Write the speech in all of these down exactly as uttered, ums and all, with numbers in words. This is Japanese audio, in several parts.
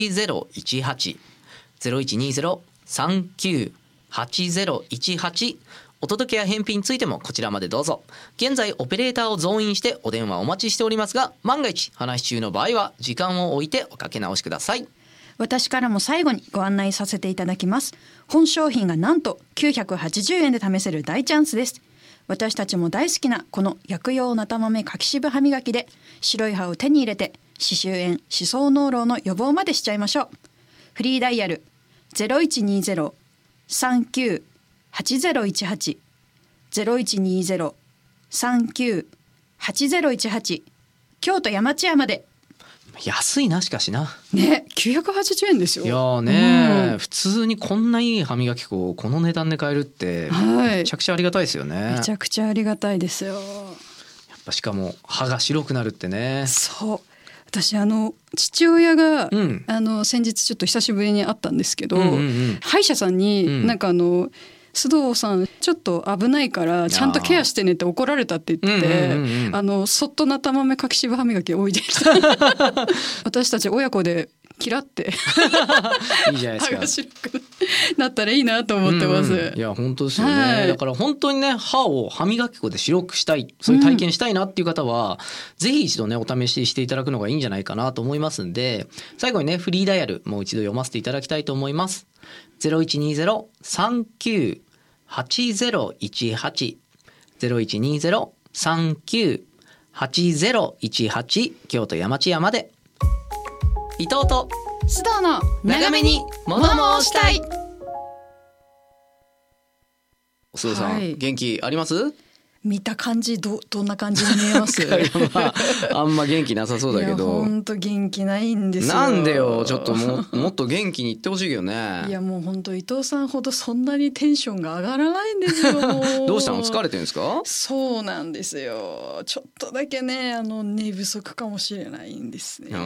ゼロいちはち ゼロいちにゼロ さんきゅう はちゼロいちはち、お届けや返品についてもこちらまでどうぞ。現在オペレーターを増員してお電話お待ちしておりますが、万が一話し中の場合は時間を置いておかけ直しください。 私からも最後にご案内させていただきます。本商品がなんときゅうひゃくはちじゅうえんで試せる大チャンスです。私たちも大好きなこの薬用なた豆柿渋歯磨きで白い歯を手に入れて歯周炎、歯槽膿漏の予防までしちゃいましょう。フリーダイヤル ゼロいちにゼロ さんきゅう はちゼロいちはち ゼロいちにゼロ さんきゅう はちゼロいちはち、京都山千屋まで。 安いな、しかしな。 ね、きゅうひゃくはちじゅうえんですよ。 いやね、 うん、 普通にこんないい歯磨き粉をこの値段で買えるって、はい、めちゃくちゃありがたいですよね。 めちゃくちゃありがたいですよ。やっぱしかも歯が白くなるってね。 そう、私あの父親が、 うん、 あの先日ちょっと久しぶりに会ったんですけど、 うんうんうん、 歯医者さんに、 うん、 なんかあの須藤さんちょっと危ないからちゃんとケアしてねって怒られたって言って、うんうんうん、あのそっとなた豆柿渋歯磨き置いてきた私たち親子でキラっていいじゃないですか。 歯が白くなったらいいなと思ってます、うんうん、いや本当ですよね、 はい、 だから本当にね、歯を歯磨き粉で白くしたい、そういう体験したいなっていう方は、うん、ぜひ一度ねお試ししていただくのがいいんじゃないかなと思いますんで、最後にねフリーダイヤルもう一度読ませていただきたいと思います。 ゼロいちにゼロ さんきゅう はちゼロいちはち ゼロいちにゼロ さんきゅう はちゼロいちはち、京都山千屋まで。伊藤と須藤の長めに物申したい。須藤さん、はい、元気あります？ 見た感じ ど, どんな感じに見えますまあ、あんま元気なさそうだけど。 ほんと元気ないんですよ。 なんでよ、ちょっと も, もっと元気に言ってほしいけどね。 いやもうほんと伊藤さんほどそんなにテンションが上がらないんですよどうしたの、疲れてるんですか？ そうなんですよ、ちょっとだけね、あの寝不足かもしれないんですね。 うん、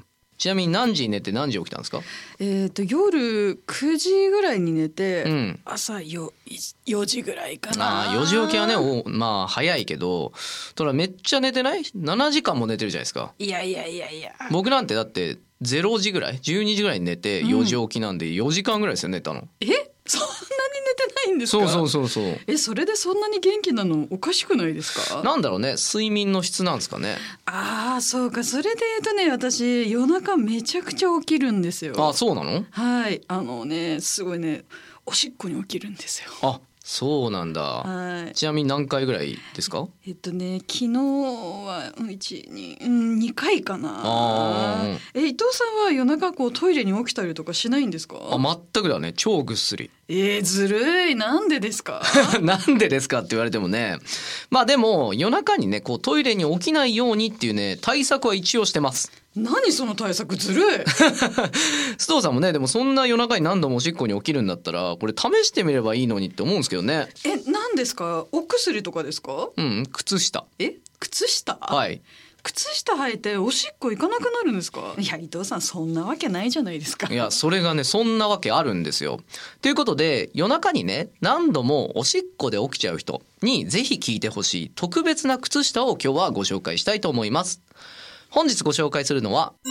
ちなみに何時に寝て何時起きたんですか？ えーと夜くじぐらいに寝て、うん、朝 よ, よじぐらいかな。 あよじ起きはね、おまあ早いけど、ただめっちゃ寝てない？ななじかんも寝てるじゃないですか。 いやいやいやいや、 僕なんてだってれいじぐらいじゅうにじぐらいに寝てよじ起きなんでよじかんぐらいですよ、寝たの。 えそんなに寝てないんですか？ そうそうそうそう。 えそれでそんなに元気なのおかしくないですか？ なんだろうね、睡眠の質なんですかね。 ああそうか、それで言うとね、私夜中めちゃくちゃ起きるんですよ。 あ、そうなの？はい、 あのねすごいね、おしっこに起きるんですよ。 あ、そうなんだ。はい。ちなみに何回ぐらいですか？ えっとね昨日はいち、に、うん、にかいかな。あえ伊藤さんは夜中こうトイレに起きたりとかしないんですか？ あ、全くだね、超ぐっすり。 えー、ずるい。なんでですか？ なんでですかって言われてもね、まあでも夜中にねこうトイレに起きないようにっていうね対策は一応してます。 何その対策、ずるい須藤さんもね、でもそんな夜中に何度もおしっこに起きるんだったらこれ試してみればいいのにって思うんですけどね。 え、何ですか？お薬とかですか？ うん、靴下。 え、靴下？ はい。 靴下履いておしっこ行かなくなるんですか？いや伊藤さんそんなわけないじゃないですか。 いやそれがねそんなわけあるんですよ。ということで夜中にね何度もおしっこで起きちゃう人にぜひ聞いてほしい特別な靴下を今日はご紹介したいと思います。本日ご紹介するのは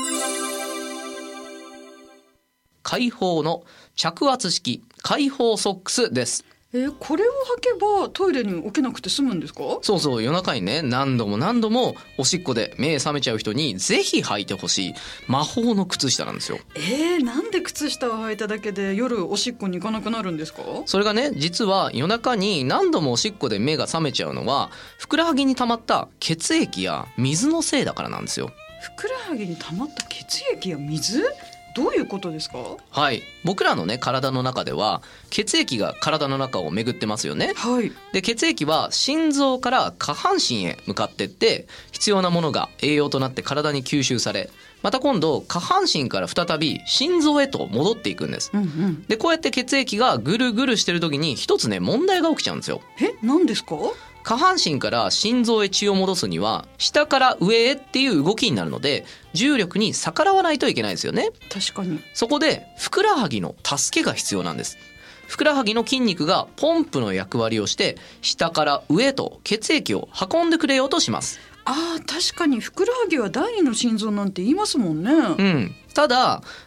開放の着圧式開放ソックスです。 えこれを履けばトイレに起きなくて済むんですか？ そうそう、夜中にね何度も何度もおしっこで目覚めちゃう人にぜひ履いてほしい魔法の靴下なんですよ。 えー、なんで靴下を履いただけで夜おしっこに行かなくなるんですか？ それがね、実は夜中に何度もおしっこで目が覚めちゃうのはふくらはぎに溜まった血液や水のせいだからなんですよ。 ふくらはぎに溜まった血液や水？どういうことですか？ はい、僕らのね体の中では血液が体の中を巡ってますよね。 はい。 で血液は心臓から下半身へ向かってって必要なものが栄養となって体に吸収され、また今度下半身から再び心臓へと戻っていくんです、うんうん、でこうやって血液がぐるぐるしてる時に一つね問題が起きちゃうんですよ。 え、何ですか？ 下半身から心臓へ血を戻すには下から上へっていう動きになるので重力に逆らわないといけないですよね。 確かに。 そこでふくらはぎの助けが必要なんです。ふくらはぎの筋肉がポンプの役割をして下から上へと血液を運んでくれようとします。 あー確かにふくらはぎは第二の心臓なんて言いますもんね。 うん、 ただ